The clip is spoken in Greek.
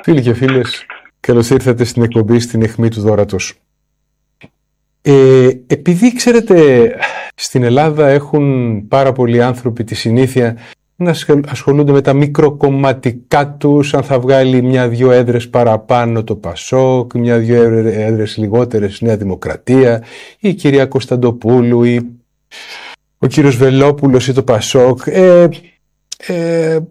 Φίλοι και φίλες, καλώς ήρθατε στην εκπομπή στην αιχμή του δώρατος. Επειδή ξέρετε, στην Ελλάδα έχουν πάρα πολλοί άνθρωποι τη συνήθεια να ασχολούνται με τα μικροκομματικά τους, αν θα βγάλει μια-δυο έδρες παραπάνω το Πασόκ, μια-δυο έδρες λιγότερες Νέα Δημοκρατία, ή η κυρία Κωνσταντοπούλου ή ο κύριος Βελόπουλος ή το Πασόκ.